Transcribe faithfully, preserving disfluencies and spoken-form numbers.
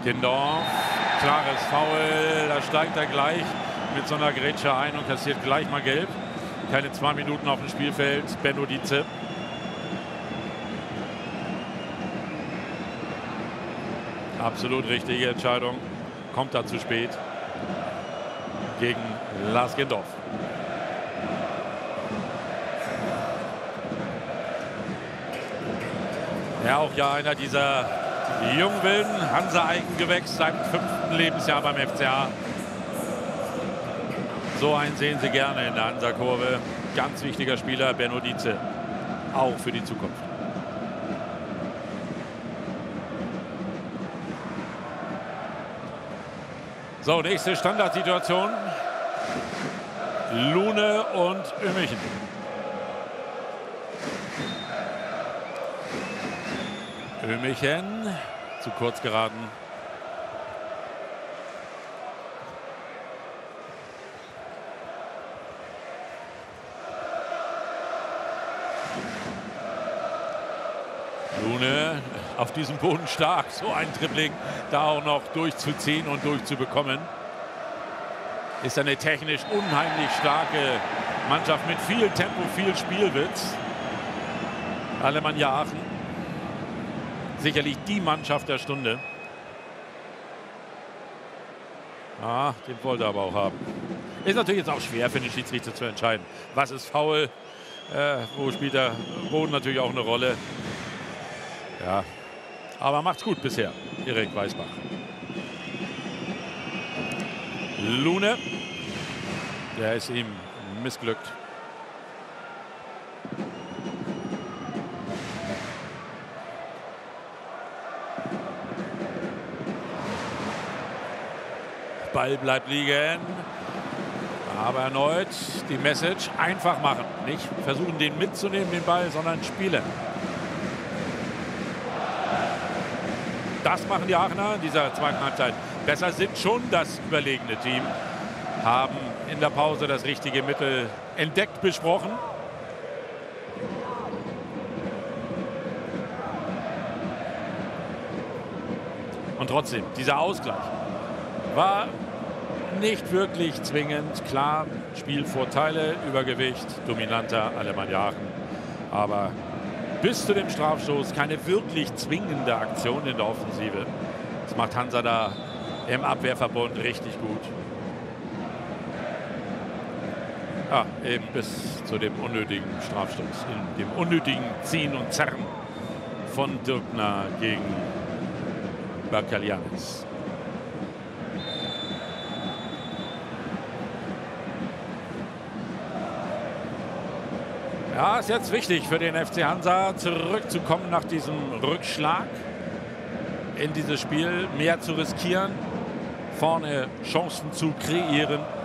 Gendorf, klares Foul, da steigt er gleich mit so einer Grätsche ein und kassiert gleich mal gelb. Keine zwei Minuten auf dem Spielfeld, Benno Dietze. Absolut richtige Entscheidung, kommt da zu spät gegen Lars Gendorf. Ja, auch ja einer dieser jungen Wilden, Hansa-Eigengewächs, seinem fünften Lebensjahr beim F C A. So einen sehen Sie gerne in der Hansa-Kurve. Ganz wichtiger Spieler, Benno Dietze, auch für die Zukunft. So, nächste Standardsituation. Lune und Ömichen. Ömichen zu kurz geraten. Lune auf diesem Boden stark, so ein Dribbling da auch noch durchzuziehen und durchzubekommen. Ist eine technisch unheimlich starke Mannschaft mit viel Tempo, viel Spielwitz. Alemannia Aachen. Sicherlich die Mannschaft der Stunde. Ah, den wollte er aber auch haben. Ist natürlich jetzt auch schwer für den Schiedsrichter zu entscheiden. Was ist faul? Äh, wo spielt der Boden natürlich auch eine Rolle? Ja, aber macht's gut bisher, Erik Weisbach. Lune, der ist ihm missglückt. Ball bleibt liegen. Aber erneut die Message, einfach machen. Nicht versuchen, den mitzunehmen, den Ball, sondern spielen. Das machen die Aachener in dieser zweiten Halbzeit besser, sind schon das überlegene Team. Haben in der Pause das richtige Mittel entdeckt, besprochen. Und trotzdem, dieser Ausgleich war nicht wirklich zwingend. Klar, Spielvorteile, Übergewicht, dominanter Alemannia Aachen. Aber bis zu dem Strafstoß keine wirklich zwingende Aktion in der Offensive. Das macht Hansa da im Abwehrverbund richtig gut. Ah, eben bis zu dem unnötigen Strafstoß, in dem unnötigen Ziehen und Zerren von Dirkner gegen Bakalianis. Ja, ist jetzt wichtig für den F C Hansa, zurückzukommen nach diesem Rückschlag in dieses Spiel, mehr zu riskieren, vorne Chancen zu kreieren.